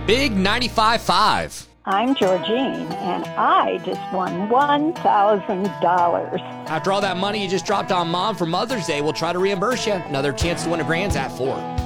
Big 95.5. I'm Georgine, and I just won $1,000. After all that money you just dropped on Mom for Mother's Day, we'll try to reimburse you. Another chance to win a grand's at 4.